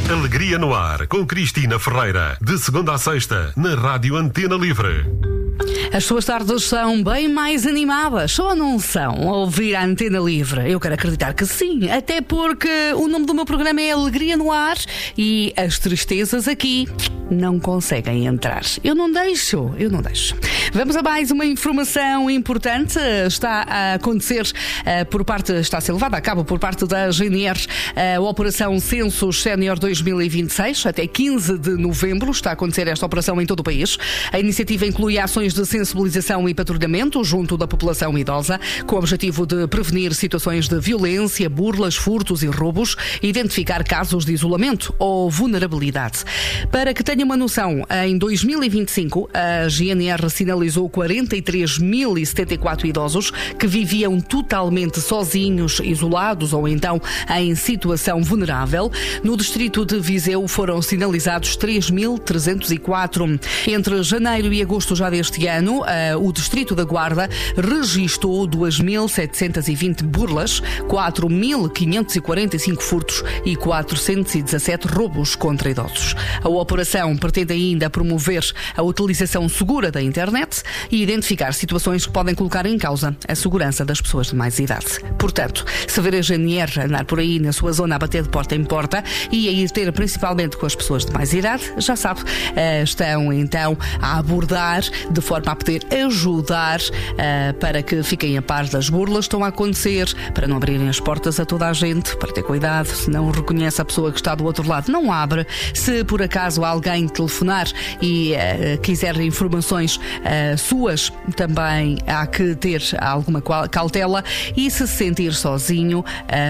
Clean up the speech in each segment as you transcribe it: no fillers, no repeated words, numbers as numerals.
Alegria no ar, com Cristina Ferreira. De segunda a sexta, na Rádio Antena Livre. As suas tardes são bem mais animadas, ou não são? A ouvir a Antena Livre? Eu quero acreditar que sim, até porque o nome do meu programa é Alegria no Ar e as tristezas aqui não conseguem entrar. Eu não deixo. Vamos a mais uma informação importante. Está a acontecer está a ser levada a cabo por parte da GNR a Operação Census Sénior 2026, até 15 de novembro. Está a acontecer esta operação em todo o país. A iniciativa inclui ações de sensibilização e patrulhamento junto da população idosa, com o objetivo de prevenir situações de violência, burlas, furtos e roubos, identificar casos de isolamento ou vulnerabilidade. Para que tenha uma noção, em 2025 a GNR sinalizou 43.074 idosos que viviam totalmente sozinhos, isolados ou então em situação vulnerável. No distrito de Viseu foram sinalizados 3.304. Entre janeiro e agosto já deste ano, o distrito da Guarda registou 2.720 burlas, 4.545 furtos e 417 roubos contra idosos. A operação pretende ainda promover a utilização segura da internet e identificar situações que podem colocar em causa a segurança das pessoas de mais idade. Portanto, se ver a GNR andar por aí na sua zona a bater de porta em porta e a ir ter principalmente com as pessoas de mais idade, já sabe, estão então a abordar de forma a poder ajudar para que fiquem a par das burlas que estão a acontecer, para não abrirem as portas a toda a gente, para ter cuidado, se não reconhece a pessoa que está do outro lado, não abre. Se por acaso alguém telefonar e quiser informações suas, também há que ter alguma cautela, e se sentir sozinho,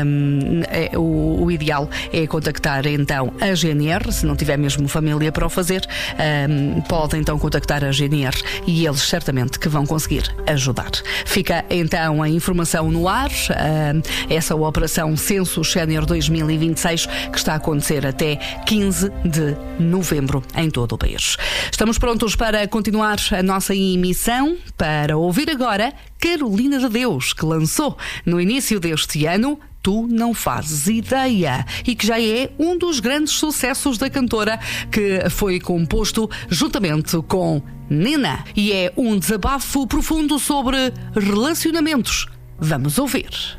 o ideal é contactar então a GNR. Se não tiver mesmo família para o fazer, pode então contactar a GNR e eles certamente que vão conseguir ajudar. Fica então a informação no ar, essa operação Census Sénior 2026 que está a acontecer até 15 de novembro em todo o país. Estamos prontos para continuar a nossa emissão, para ouvir agora Carolina de Deus, que lançou no início deste ano Tu Não Fazes Ideia, e que já é um dos grandes sucessos da cantora, que foi composto juntamente com Nena, e é um desabafo profundo sobre relacionamentos. Vamos ouvir.